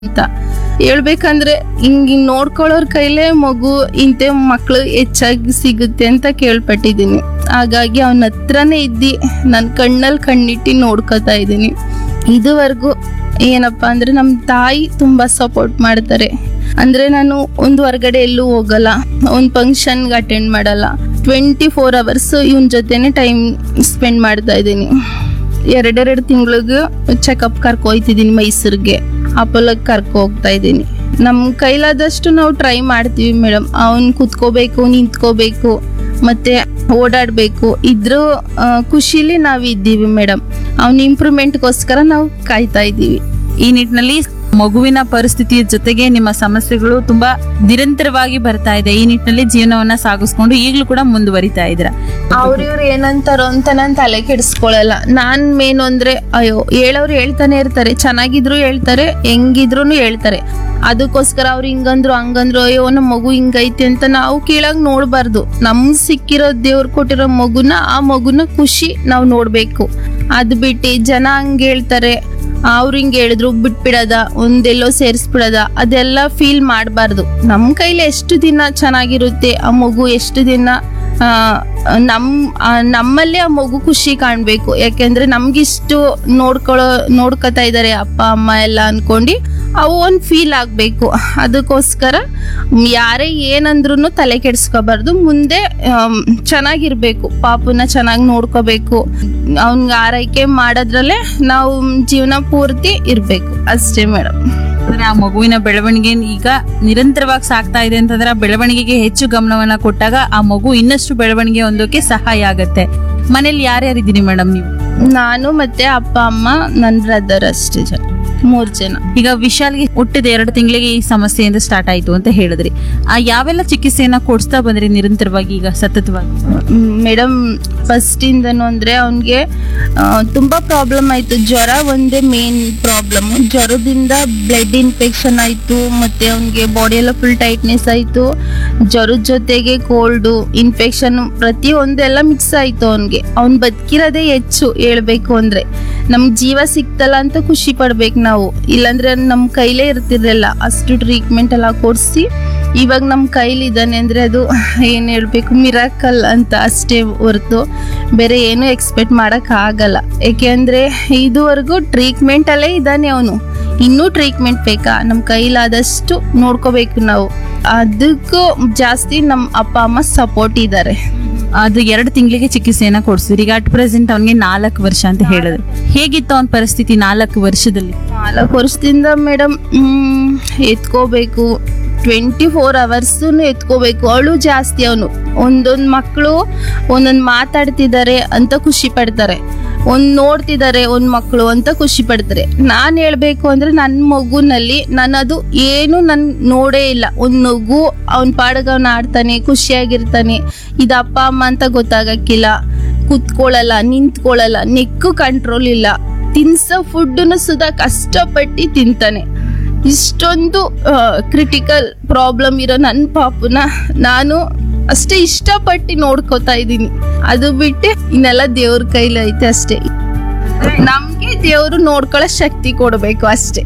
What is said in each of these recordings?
ಅಂತ ಹೇಳ್ಬೇಕಂದ್ರೆ ಹಿಂಗ್ ನೋಡ್ಕೊಳ್ಳೋರ್ ಕೈಲೇ ಮಗು ಇಂತೆ ಮಕ್ಳು ಹೆಚ್ಚಾಗಿ ಸಿಗುತ್ತೆ ಅಂತ ಕೇಳ್ಪಟ್ಟಿದ್ದೀನಿ. ಹಾಗಾಗಿ ಅವನ ಹತ್ರನೇ ಇದ್ದಿ ನನ್ನ ಕಣ್ಣಲ್ಲಿ ಕಣ್ಣಿಟ್ಟು ನೋಡ್ಕೊತಾ ಇದ್ದೀನಿ. ಇದುವರೆಗೂ ಏನಪ್ಪಾ ಅಂದ್ರೆ ನಮ್ಮ ತಾಯಿ ತುಂಬಾ ಸಪೋರ್ಟ್ ಮಾಡ್ತಾರೆ. ಅಂದ್ರೆ ನಾನು ಒಂದು ಹೊರಗಡೆ ಎಲ್ಲೂ ಹೋಗಲ್ಲ, ಒಂದು ಫಂಕ್ಷನ್ಗೆ ಅಟೆಂಡ್ ಮಾಡಲ್ಲ. 24 hours ಇವನ್ ಜೊತೆನೆ ಟೈಮ್ ಸ್ಪೆಂಡ್ ಮಾಡ್ತಾ ಇದ್ದೀನಿ. 2 ತಿಂಗಳಿಗೆ ಚೆಕಪ್ ಕರ್ಕೊ ಹೋಗ್ತಿದ್ದೀನಿ, ಮೈಸೂರಿಗೆ ಅಪೋಲೋಗೆ ಕರ್ಕೊ ಹೋಗ್ತಾ ಇದ್ದೀನಿ. ನಮ್ಮ ಕೈಲಾದಷ್ಟು ನಾವು ಟ್ರೈ ಮಾಡ್ತೀವಿ ಮೇಡಮ್. ಅವ್ನ್ ಕುತ್ಕೋಬೇಕು, ನಿಂತ್ಕೋಬೇಕು, ಮತ್ತೆ ಓಡಾಡ್ಬೇಕು. ಇದ್ರ ಖುಷಿಲಿ ನಾವು ಇದ್ದೀವಿ ಮೇಡಮ್. ಅವ್ನ ಇಂಪ್ರೂವ್ಮೆಂಟ್ಗೋಸ್ಕರ ನಾವು ಕಾಯ್ತಾ ಇದ್ದೀವಿ. ಈ ನಿಟ್ಟಿನಲ್ಲಿ ಮಗುವಿನ ಪರಿಸ್ಥಿತಿಯ ಜೊತೆಗೆ ನಿಮ್ಮ ಸಮಸ್ಯೆಗಳು ತುಂಬಾ ನಿರಂತರವಾಗಿ ಬರ್ತಾ ಇದೆ. ಈ ನಿಟ್ಟಿನಲ್ಲಿ ಜೀವನವನ್ನ ಸಾಗಿಸ್ಕೊಂಡು ಈಗಲೂ ಕೂಡ ಮುಂದುವರಿತಾ ಇದ್ದೀರಾ. ಅವ್ರಿವ್ರು ಏನಂತಾರೋ ಅಂತ ನಾನು ತಲೆ ಕೆಡಿಸ್ಕೊಳಲ್ಲ. ನಾನ್ ಮೇನು ಅಂದ್ರೆ ಅಯ್ಯೋ ಹೇಳೋರು ಹೇಳ್ತಾನೆ ಇರ್ತಾರೆ, ಚೆನ್ನಾಗಿದ್ರು ಹೇಳ್ತಾರೆ, ಹೆಂಗಿದ್ರು ಹೇಳ್ತಾರೆ. ಅದಕ್ಕೋಸ್ಕರ ಅವ್ರು ಹಿಂಗಂದ್ರು ಹಂಗಂದ್ರು ಅಯ್ಯೋ ನಮ್ಮ ಮಗು ಹಿಂಗೈತೆ ಅಂತ ನಾವು ಕೀಳಾಗ್ ನೋಡ್ಬಾರ್ದು. ನಮ್ ಸಿಕ್ಕಿರೋ ದೇವ್ರು ಕೊಟ್ಟಿರೋ ಆ ಮಗುನ ಖುಷಿ ನಾವು ನೋಡ್ಬೇಕು. ಅದ್ ಬಿಟ್ಟು ಜನ ಹಂಗ ಹೇಳ್ತಾರೆ, ಅವ್ರು ಹಿಂಗ್ ಹೇಳಿದ್ರು ಬಿಟ್ಬಿಡದ, ಒಂದೆಲ್ಲೋ ಸೇರಿಸ್ಬಿಡದ, ಅದೆಲ್ಲ ಫೀಲ್ ಮಾಡಬಾರ್ದು. ನಮ್ ಕೈಲಿ ಎಷ್ಟು ದಿನ ಚೆನ್ನಾಗಿರುತ್ತೆ ಆ ಮಗು, ಎಷ್ಟು ದಿನ ನಮ್ಮಲ್ಲೇ ಆ ಮಗು ಖುಷಿ ಕಾಣ್ಬೇಕು. ಯಾಕೆಂದ್ರೆ ನಮ್ಗಿಷ್ಟು ನೋಡ್ಕೊತಾ ಇದಾರೆ ಅಪ್ಪ ಅಮ್ಮ ಎಲ್ಲ ಅನ್ಕೊಂಡು ಅವು ಒಂದ್ ಫೀಲ್ ಆಗ್ಬೇಕು. ಅದಕ್ಕೋಸ್ಕರ ಯಾರೇ ಏನಂದ್ರು ತಲೆ ಕೆಡ್ಸ್ಕೋಬಾರ್ದು. ಮುಂದೆ ಚೆನ್ನಾಗಿರ್ಬೇಕು, ಪಾಪುನ ಚೆನ್ನಾಗಿ ನೋಡ್ಕೋಬೇಕು. ಅವ್ನ್ಗೆ ಆರೈಕೆ ಮಾಡೋದ್ರಲ್ಲೇ ನಾವು ಜೀವನ ಪೂರ್ತಿ ಇರ್ಬೇಕು ಅಷ್ಟೇ ಮೇಡಮ್. ಅಂದ್ರೆ ಆ ಮಗುವಿನ ಬೆಳವಣಿಗೆ ಈಗ ನಿರಂತರವಾಗಿ ಸಾಗ್ತಾ ಇದೆ ಅಂತಂದ್ರೆ ಆ ಬೆಳವಣಿಗೆಗೆ ಹೆಚ್ಚು ಗಮನವನ್ನ ಕೊಟ್ಟಾಗ ಆ ಮಗು ಇನ್ನಷ್ಟು ಬೆಳವಣಿಗೆ ಹೊಂದೋಕೆ ಸಹಾಯ ಆಗತ್ತೆ. ಮನೇಲಿ ಯಾರ್ಯಾರಿದ್ದೀರಿ ಮೇಡಮ್ ನೀವು? ನಾನು ಮತ್ತೆ ಅಪ್ಪ ಅಮ್ಮ ನನ್ನ ಬ್ರದರ್ ಅಷ್ಟೇ, 3 ಜನ. ಈಗ ವಿಶಾಲ್ಗೆ ಹುಟ್ಟಿದ 2 ತಿಂಗಳಿಗೆ ಈ ಸಮಸ್ಯೆಯಿಂದ ಸ್ಟಾರ್ಟ್ ಆಯ್ತು ಅಂತ ಹೇಳಿದ್ರಿ. ಯಾವೆಲ್ಲ ಚಿಕಿತ್ಸೆಯನ್ನ ಕೊಡಿಸ್ತಾ ಬಂದ್ರಿ ನಿರಂತರವಾಗಿ ಈಗ ಸತತವಾಗಿ? ಮೇಡಮ್ ಫಸ್ಟ್ ಇಂದನು ಅಂದ್ರೆ ಅವನ್ಗೆ ತುಂಬಾ ಪ್ರಾಬ್ಲಮ್ ಆಯ್ತು. ಜ್ವರ ಒಂದೇ ಮೇನ್ ಪ್ರಾಬ್ಲಮ್. ಜ್ವರದಿಂದ ಬ್ಲಡ್ ಇನ್ಫೆಕ್ಷನ್ ಆಯ್ತು, ಮತ್ತೆ ಅವನ್ಗೆ ಬಾಡಿ ಎಲ್ಲ ಫುಲ್ ಟೈಟ್ನೆಸ್ ಆಯ್ತು. ಜ್ವರದ ಜೊತೆಗೆ ಕೋಲ್ಡ್ ಇನ್ಫೆಕ್ಷನ್ ಪ್ರತಿಯೊಂದೆಲ್ಲ ಮಿಕ್ಸ್ ಆಯ್ತು ಅವನ್ಗೆ. ಅವ್ನ್ ಬದುಕಿರೋದೇ ಹೆಚ್ಚು ಹೇಳ್ಬೇಕು ಅಂದ್ರೆ. ನಮ್ ಜೀವ ಸಿಕ್ತಲ್ಲ ಅಂತ ಖುಷಿ ಪಡ್ಬೇಕು ನಾವು, ಇಲ್ಲಾಂದ್ರೆ ನಮ್ ಕೈಲೇ ಇರ್ತಿರ್ಲಿಲ್ಲ. ಅಷ್ಟು ಟ್ರೀಟ್ಮೆಂಟ್ ಎಲ್ಲ ಕೊಡ್ಸಿ ಇವಾಗ ನಮ್ ಕೈಲಿ ಇದ್ದಾನೆ ಅಂದ್ರೆ ಅದು ಏನ್ ಹೇಳ್ಬೇಕು, ಮಿರಾಕಲ್ ಅಂತ ಅಷ್ಟೇ ಹೊರತು ಬೇರೆ ಏನು ಎಕ್ಸ್ಪೆಕ್ಟ್ ಮಾಡಕ್ ಆಗಲ್ಲ. ಯಾಕೆಂದ್ರೆ ಇದುವರೆಗೂ ಟ್ರೀಟ್ಮೆಂಟ್ ಅಲ್ಲೇ ಇದ್ದಾನೆ ಅವನು. ಇನ್ನೂ ಟ್ರೀಟ್ಮೆಂಟ್ ಬೇಕಾ? ನಮ್ ಕೈಲಾದಷ್ಟು ನೋಡ್ಕೋಬೇಕು ನಾವು. ಅದಕ್ಕೂ ಜಾಸ್ತಿ ನಮ್ ಅಪ್ಪ ಅಮ್ಮ ಸಪೋರ್ಟ್ ಇದ್ದಾರೆ. ಅದು 2 ತಿಂಗಳಿಗೆ ಚಿಕಿತ್ಸೆಯನ್ನ ಕೊಡ್ಸಿದ್ರಿ. ಈಗ ಅಟ್ ಪ್ರೆಸೆಂಟ್ ಅವನಿಗೆ 4 ವರ್ಷ ಅಂತ ಹೇಳಿದ್ರು. ಹೇಗಿತ್ತು ಅವನ ಪರಿಸ್ಥಿತಿ 4 ವರ್ಷದಲ್ಲಿ? 4 ವರ್ಷದಿಂದ ಮೇಡಮ್ ಎತ್ಕೋಬೇಕು, 24 hours ಎತ್ಕೋಬೇಕು. ಅವಳು ಜಾಸ್ತಿ. ಅವನು ಒಂದೊಂದ್ ಮಕ್ಕಳು ಒಂದೊಂದ್ ಮಾತಾಡ್ತಿದ್ದಾರೆ ಅಂತ ಖುಷಿ ಪಡ್ತಾರೆ, ನೋಡ್ತಿದ್ದಾರೆ ಒಂದ್ ಮಕ್ಕಳು ಅಂತ ಖುಷಿ ಪಡ್ತಾರೆ. ನಾನ್ ಹೇಳ್ಬೇಕು ಅಂದ್ರೆ ನನ್ನ ಮಗುನಲ್ಲಿ ಅದು ಏನು ನನ್ ನೋಡೇ ಇಲ್ಲ. ಒಂದ್ ಮಗು ಅವನ್ ಪಾಡ್ಗ ಅವ್ನ ಆಡ್ತಾನೆ, ಖುಷಿಯಾಗಿರ್ತಾನೆ. ಇದು ಅಪ್ಪ ಅಮ್ಮ ಅಂತ ಗೊತ್ತಾಗಕ್ಕಿಲ್ಲ. ಕುತ್ಕೊಳ್ಳಲ್ಲ, ನಿಂತ್ಕೊಳ್ಳಲ್ಲ, ನೆಕ್ಕು ಕಂಟ್ರೋಲ್ ಇಲ್ಲ. ತಿನ್ಸೋ ಫುಡ್ನ ಸುಧಾ ಕಷ್ಟಪಟ್ಟು ತಿಂತಾನೆ. ಇಷ್ಟೊಂದು ಕ್ರಿಟಿಕಲ್ ಪ್ರಾಬ್ಲಮ್ ಇರೋ ನನ್ನ ಪಾಪುನ ನಾನು ಅಷ್ಟೇ ಇಷ್ಟಪಟ್ಟು ನೋಡ್ಕೋತಾ ಇದ್ದೀನಿ. ಅದು ಬಿಟ್ಟೆ ಇನ್ನೆಲ್ಲ ದೇವ್ರ ಕೈಲಿ ಐತೆ ಅಷ್ಟೇ. ನಮ್ಗೆ ದೇವ್ರು ನೋಡ್ಕೊಳ್ಳೋ ಶಕ್ತಿ ಕೊಡ್ಬೇಕು ಅಷ್ಟೇ.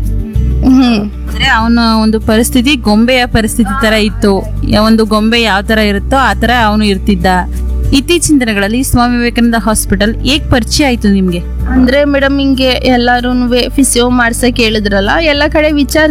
ಅಂದ್ರೆ ಅವನ ಒಂದು ಪರಿಸ್ಥಿತಿ ಗೊಂಬೆಯ ಪರಿಸ್ಥಿತಿ ತರ ಇತ್ತು. ಒಂದು ಗೊಂಬೆ ಯಾವ ತರ ಇರುತ್ತೋ ಆ ತರ ಅವನು ಇರ್ತಿದ್ದ. ಇತ್ತೀಚಿನ ದಿನಗಳಲ್ಲಿ ಸ್ವಾಮಿ ವಿವೇಕಾನಂದ ಹಾಸ್ಪಿಟಲ್ ಹೇಗ್ ಪರಿಚಯ ಆಯ್ತು ನಿಮ್ಗೆ? ಅಂದ್ರೆ ಮೇಡಮ್ ಹಿಂಗೆ ಎಲ್ಲಾರು ಫಿಸಿಯೋ ಮಾಡ್ಸಕ್ ಹೇಳಿದ್ರಲ್ಲ, ಎಲ್ಲ ಕಡೆ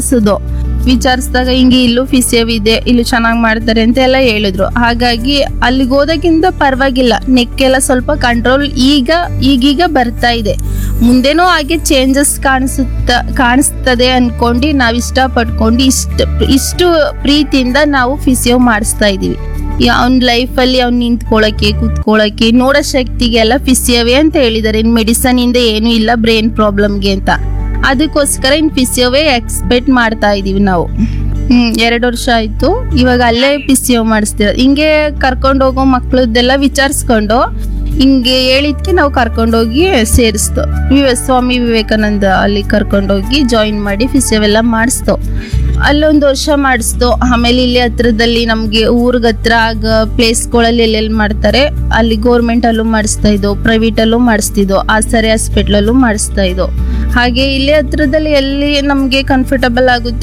ವಿಚಾರಿಸಿದಾಗ ಹಿಂಗೆ ಇಲ್ಲೂ ಫಿಸಿಯೋ ಇದೆ, ಇಲ್ಲೂ ಚೆನ್ನಾಗಿ ಮಾಡ್ತಾರೆ ಅಂತ ಎಲ್ಲ ಹೇಳಿದ್ರು. ಹಾಗಾಗಿ ಅಲ್ಲಿಗೆ ಹೋದಕ್ಕಿಂತ ಪರವಾಗಿಲ್ಲ, ನೆಕ್ಕೆಲ್ಲ ಸ್ವಲ್ಪ ಕಂಟ್ರೋಲ್ ಈಗೀಗ ಬರ್ತಾ ಇದೆ. ಮುಂದೆನೂ ಹಾಗೆ ಚೇಂಜಸ್ ಕಾಣಿಸ್ತದೆ ಅನ್ಕೊಂಡು ನಾವ್ ಇಷ್ಟಪಟ್ಕೊಂಡು ಇಷ್ಟು ಪ್ರೀತಿಯಿಂದ ನಾವು ಫಿಸಿಯೋ ಮಾಡಿಸ್ತಾ ಇದೀವಿ. ಅವ್ನ ಲೈಫಲ್ಲಿ ಅವ್ನು ನಿಂತ್ಕೊಳಕ್ಕೆ, ಕುತ್ಕೊಳಕ್ಕೆ, ನೋಡೋ ಶಕ್ತಿಗೆಲ್ಲ ಫಿಸಿಯೋವೇ ಅಂತ ಹೇಳಿದಾರೆ. ಇನ್ ಮೆಡಿಸನ್ ಇಂದ ಏನು ಇಲ್ಲ ಬ್ರೈನ್ ಪ್ರಾಬ್ಲಮ್ಗೆ ಅಂತ. ಅದಕ್ಕೋಸ್ಕರ ಇನ್ ಫಿಸಿಯೋವೇ ಎಕ್ಸ್ಪೆಕ್ಟ್ ಮಾಡ್ತಾ ಇದೀವಿ ನಾವು. 2 ವರ್ಷ ಆಯ್ತು ಇವಾಗ ಅಲ್ಲೇ ಫಿಸಿಯೋ ಮಾಡಿಸ್ತೀರ. ಹಿಂಗೆ ಕರ್ಕೊಂಡು ಹೋಗೋ ಮಕ್ಳದ್ದೆಲ್ಲ ವಿಚಾರಿಸ್ಕೊಂಡು ಹಿಂಗೆ ಹೇಳಿದ್ಕೆ ನಾವು ಕರ್ಕೊಂಡೋಗಿ ಸೇರಿಸ್ತು. ಸ್ವಾಮಿ ವಿವೇಕಾನಂದ ಅಲ್ಲಿ ಕರ್ಕೊಂಡೋಗಿ ಜಾಯಿನ್ ಮಾಡಿ ಫಿಸಿಯೋ ಎಲ್ಲ ಮಾಡಿಸ್ತೋ. ಅಲ್ಲೊಂದು ವರ್ಷ ಮಾಡಿಸ್ತು. ಆಮೇಲೆ ಇಲ್ಲಿ ಹತ್ರದಲ್ಲಿ ನಮ್ಗೆ ಊರ್ಗ ಹತ್ರ ಆಗ ಪ್ಲೇಸ್ಗಳಲ್ಲಿ ಎಲ್ಲೆಲ್ಲಿ ಮಾಡ್ತಾರೆ ಅಲ್ಲಿ ಗೌರ್ಮೆಂಟ್ ಅಲ್ಲೂ ಮಾಡಿಸ್ತಾ ಇದ್ದೋ, ಪ್ರೈವೇಟ್ ಅಲ್ಲೂ ಮಾಡಿಸ್ತಿದ್ದೋ, ಆಸರೆ ಹಾಸ್ಪಿಟ್ಲಲ್ಲೂ ಮಾಡಿಸ್ತಾ ಇದ್ದೋ. ಹಾಗೆ ಇಲ್ಲೇ ಹತ್ರದಲ್ಲಿ ಎಲ್ಲಿ ನಮ್ಗೆ ಕಂಫರ್ಟಬಲ್ ಆಗುತ್ತೆ